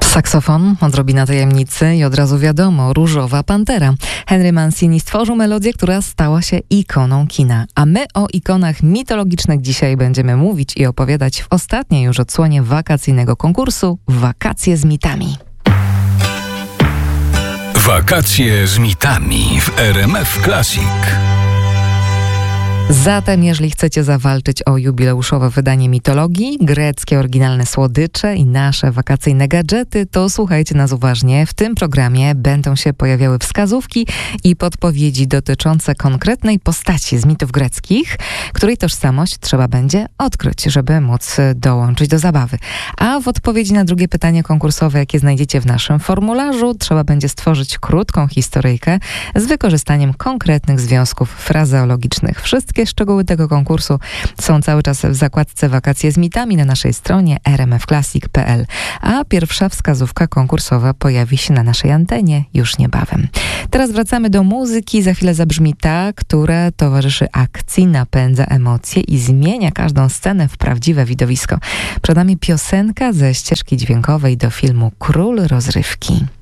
Saksofon, odrobina tajemnicy i od razu wiadomo, Różowa Pantera. Henry Mancini stworzył melodię, która stała się ikoną kina. A my o ikonach mitologicznych dzisiaj będziemy mówić i opowiadać w ostatniej już odsłonie wakacyjnego konkursu Wakacje z mitami. Wakacje z mitami w RMF Classic. Zatem, jeżeli chcecie zawalczyć o jubileuszowe wydanie mitologii, greckie oryginalne słodycze i nasze wakacyjne gadżety, to słuchajcie nas uważnie. W tym programie będą się pojawiały wskazówki i podpowiedzi dotyczące konkretnej postaci z mitów greckich, której tożsamość trzeba będzie odkryć, żeby móc dołączyć do zabawy. A w odpowiedzi na drugie pytanie konkursowe, jakie znajdziecie w naszym formularzu, trzeba będzie stworzyć krótką historyjkę z wykorzystaniem konkretnych związków frazeologicznych. Wszystkie szczegóły tego konkursu są cały czas w zakładce Wakacje z mitami na naszej stronie rmfclassic.pl, a pierwsza wskazówka konkursowa pojawi się na naszej antenie już niebawem. Teraz wracamy do muzyki. Za chwilę zabrzmi ta, która towarzyszy akcji, napędza emocje i zmienia każdą scenę w prawdziwe widowisko. Przed nami piosenka ze ścieżki dźwiękowej do filmu Król Rozrywki.